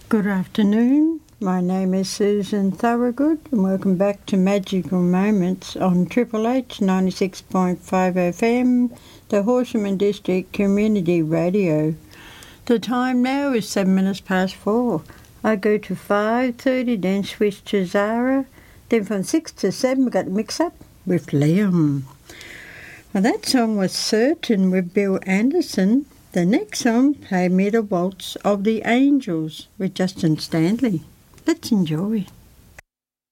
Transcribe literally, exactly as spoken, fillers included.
Good afternoon. My name is Susan Thorogood and welcome back to Magical Moments on Triple H ninety-six point five F M, the Horsham District Community Radio. The time now is seven minutes past four. I go to five thirty, then switch to Zara. Then from six to seven we got the mix-up with Liam. Well, that song was Certain with Bill Anderson. The next song, Play Me the Waltz of the Angels with Justin Stanley. Let's enjoy.